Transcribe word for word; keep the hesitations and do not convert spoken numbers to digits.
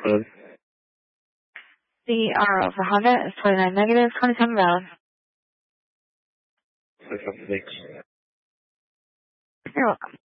code? The R O for Honda is twenty-nine negative, twenty-seven valid. twenty-seven, thanks. You're welcome.